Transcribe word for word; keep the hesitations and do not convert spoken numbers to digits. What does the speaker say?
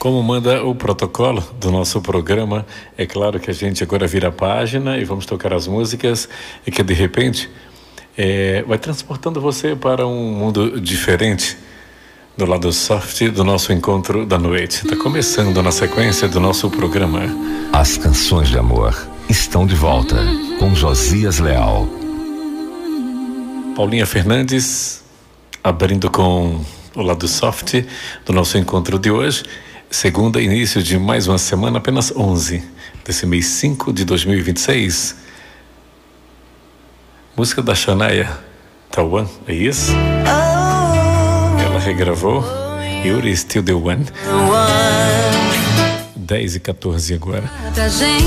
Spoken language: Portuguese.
Como manda o protocolo do nosso programa, é claro que a gente agora vira a página e vamos tocar as músicas e que de repente é, vai transportando você para um mundo diferente do lado soft do nosso encontro da noite. Está começando na sequência do nosso programa. As canções de amor estão de volta com Josias Leal. Paulinha Fernandes abrindo com o lado soft do nosso encontro de hoje. Segunda, início de mais uma semana, apenas onze desse mês cinco de dois mil e vinte e seis. Música da Shania Twain, é isso? Ela regravou You're Still the One. dez e quatorze agora.